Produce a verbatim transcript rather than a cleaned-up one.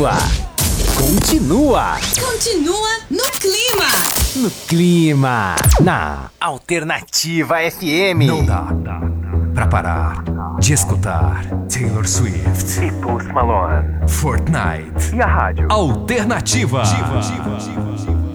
Continua. Continua. Continua no clima. No clima. Na Alternativa F M. Não dá pra parar de escutar Taylor Swift e Post Malone, Fortnite e a rádio Alternativa.